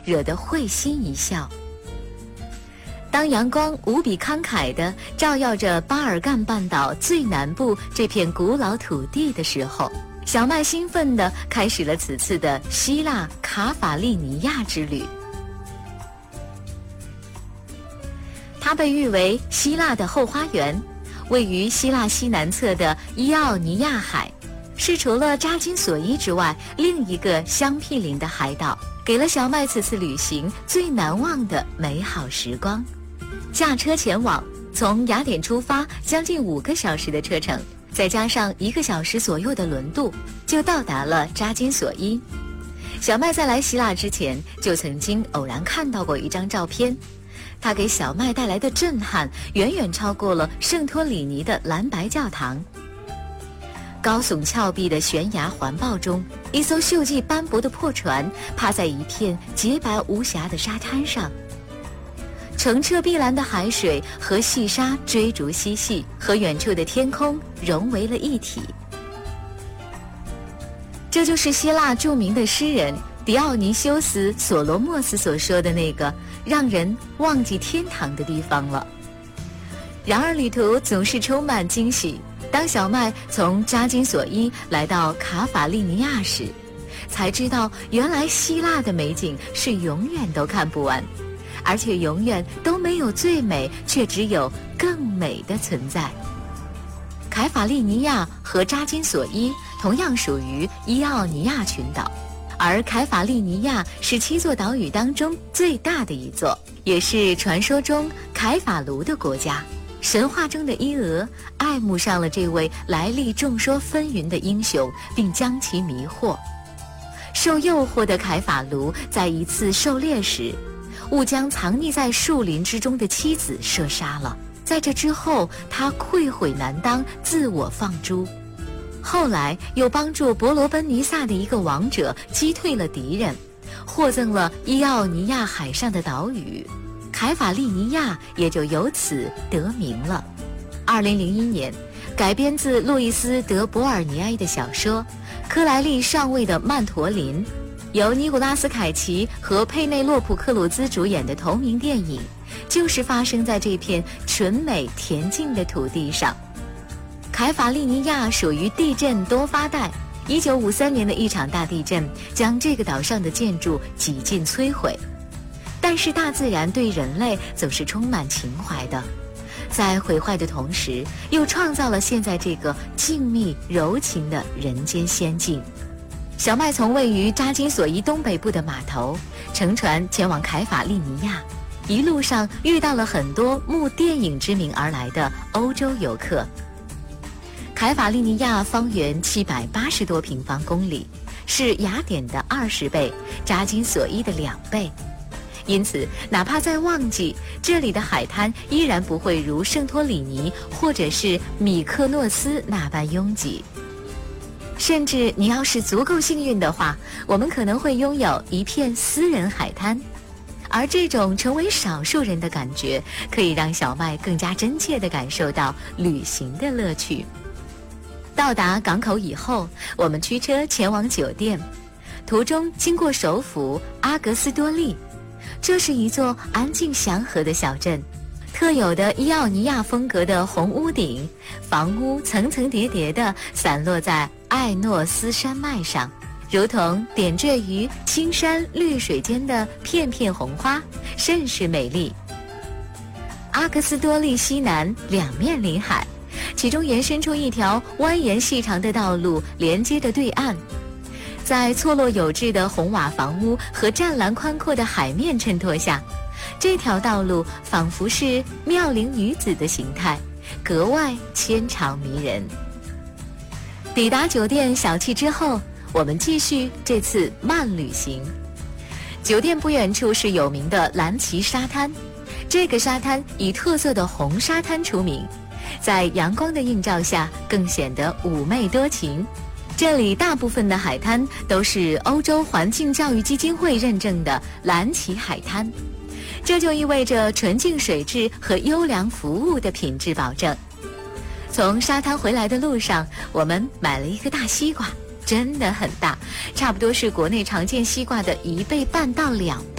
惹得会心一笑。当阳光无比慷慨地照耀着巴尔干半岛最南部这片古老土地的时候，小麦兴奋地开始了此次的希腊卡法利尼亚之旅。它被誉为希腊的后花园，位于希腊西南侧的伊奥尼亚海，是除了扎金索伊之外另一个相毗邻的海岛，给了小麦此次旅行最难忘的美好时光。驾车前往，从雅典出发，将近5个小时的车程，再加上1个小时左右的轮渡，就到达了扎金索伊。小麦在来希腊之前，就曾经偶然看到过一张照片，它给小麦带来的震撼远远超过了圣托里尼的蓝白教堂。高耸峭壁的悬崖环抱中，一艘锈迹斑驳的破船趴在一片洁白无瑕的沙滩上，澄澈碧蓝的海水和细沙追逐嬉戏，和远处的天空融为了一体。这就是希腊著名的诗人狄奥尼修斯·索罗莫斯所说的那个让人忘记天堂的地方了。然而旅途总是充满惊喜，当小麦从扎金索伊来到卡法利尼亚时，才知道原来希腊的美景是永远都看不完，而且永远都没有最美，却只有更美的存在。凯法利尼亚和扎金索伊同样属于伊奥尼亚群岛，而凯法利尼亚是7座岛屿当中最大的一座，也是传说中凯法卢的国家。神话中的伊俄爱慕上了这位来历众说纷纭的英雄，并将其迷惑。受诱惑的凯法卢在一次狩猎时，误将藏匿在树林之中的妻子射杀了。在这之后，他愧悔难当，自我放逐。后来又帮助伯罗奔尼撒的一个王者击退了敌人，获赠了伊奥尼亚海上的岛屿，凯法利尼亚也就由此得名了。2001年，改编自路易斯·德·博尔尼埃的小说《科莱利上尉的曼陀林》，由尼古拉斯·凯奇和佩内洛普·克鲁兹主演的同名电影，就是发生在这片纯美恬静的土地上。凯法利尼亚属于地震多发带，1953年的一场大地震将这个岛上的建筑几近摧毁。但是大自然对人类总是充满情怀的，在毁坏的同时，又创造了现在这个静谧柔情的人间仙境。小麦从位于扎金索伊东北部的码头乘船前往凯法利尼亚，一路上遇到了很多慕电影之名而来的欧洲游客。凯法利尼亚方圆780多平方公里，是雅典的20倍，扎金索伊的2倍。因此，哪怕在旺季，这里的海滩依然不会如圣托里尼或者是米克诺斯那般拥挤。甚至你要是足够幸运的话，我们可能会拥有一片私人海滩。而这种成为少数人的感觉，可以让小麦更加真切地感受到旅行的乐趣。到达港口以后，我们驱车前往酒店，途中经过首府阿格斯多利。这是一座安静祥和的小镇，特有的伊奥尼亚风格的红屋顶，房屋层层叠叠地散落在艾诺斯山脉上，如同点缀于青山绿水间的片片红花，甚是美丽。阿格斯多利西南两面临海，其中延伸出一条蜿蜒细长的道路连接着对岸。在错落有致的红瓦房屋和湛蓝宽阔的海面衬托下，这条道路仿佛是妙龄女子的形态，格外纤长迷人。抵达酒店小憩之后，我们继续这次慢旅行。酒店不远处是有名的蓝旗沙滩，这个沙滩以特色的红沙滩出名，在阳光的映照下更显得妩媚多情。这里大部分的海滩都是欧洲环境教育基金会认证的蓝旗海滩，这就意味着纯净水质和优良服务的品质保证。从沙滩回来的路上，我们买了一个大西瓜，真的很大，差不多是国内常见西瓜的1倍半到2倍。